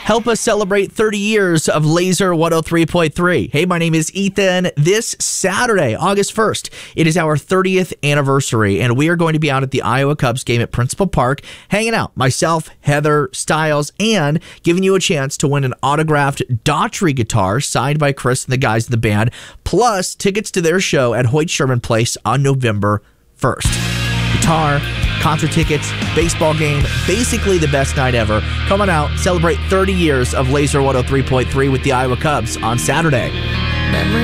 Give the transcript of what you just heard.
Help us celebrate 30 years of Laser 103.3. Hey, my name is Ethan. This Saturday, August 1st, it is our 30th anniversary, and we are going to be out at the Iowa Cubs game at Principal Park, hanging out. Myself, Heather, Styles, and giving you a chance to win an autographed Daughtry guitar signed by Chris and the guys in the band, plus tickets to their show at Hoyt Sherman Place on November 1st. Guitar, concert tickets, baseball game, basically the best night ever. Come on out, celebrate 30 years of Laser 103.3 with the Iowa Cubs on Saturday. Memory